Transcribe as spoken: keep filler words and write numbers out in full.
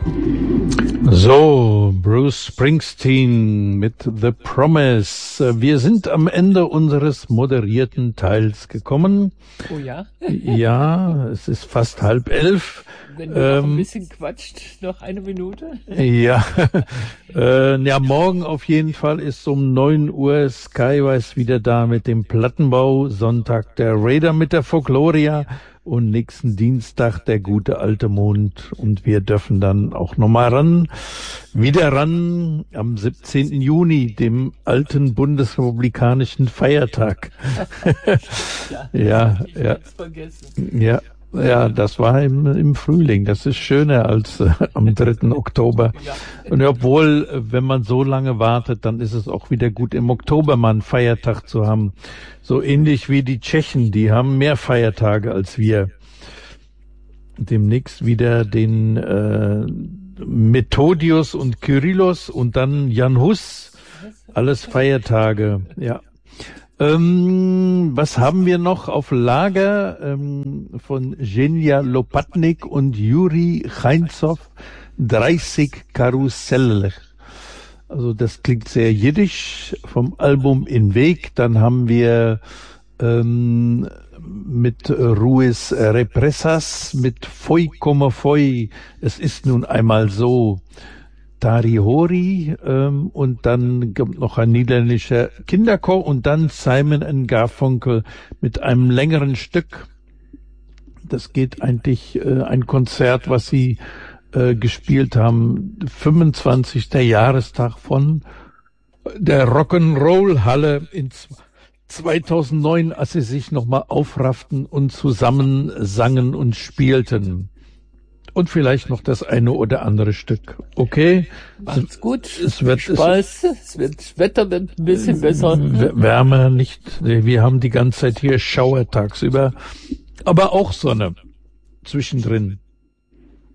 So, Bruce Springsteen mit The Promise. Wir sind am Ende unseres moderierten Teils gekommen. Oh ja? Ja, es ist fast halb elf. Wenn du ähm, noch ein bisschen quatscht, noch eine Minute? Ja, äh, ja, morgen auf jeden Fall ist um neun Uhr Skywise wieder da mit dem Plattenbau. Sonntag der Raider mit der Folkloria. Und nächsten Dienstag der gute alte Mond. Und wir dürfen dann auch nochmal ran, wieder ran am siebzehnten Juni, dem alten bundesrepublikanischen Feiertag. ja, ja, ja, ja, das war im, im Frühling. Das ist schöner als äh, am dritten Oktober. Und obwohl, wenn man so lange wartet, dann ist es auch wieder gut, im Oktober mal einen Feiertag zu haben. So ähnlich wie die Tschechen, die haben mehr Feiertage als wir. Demnächst wieder den äh, Methodius und Kyrillos und dann Jan Hus. Alles Feiertage, ja. Ähm, was haben wir noch auf Lager? Ähm, von Genia Lopatnik und Juri Chainzow, dreißig Karussell. Also das klingt sehr jiddisch, vom Album In Weg. Dann haben wir ähm, mit Ruiz Represas, mit Foi como Foi, es ist nun einmal so, Tarihori, ähm, und dann kommt noch ein niederländischer Kinderchor und dann Simon and Garfunkel mit einem längeren Stück. Das geht eigentlich äh, ein Konzert, was sie äh, gespielt haben, fünfundzwanzigsten Jahrestag von der Rock'n'Roll-Halle in zweitausendneun, als sie sich nochmal aufrafften und zusammen sangen und spielten. Und vielleicht noch das eine oder andere Stück. Okay? Macht's gut. Es wird Spaß. Es, es wird, das Wetter wird ein bisschen besser. Wärmer nicht. Wir haben die ganze Zeit hier Schauer tagsüber. Aber auch Sonne zwischendrin.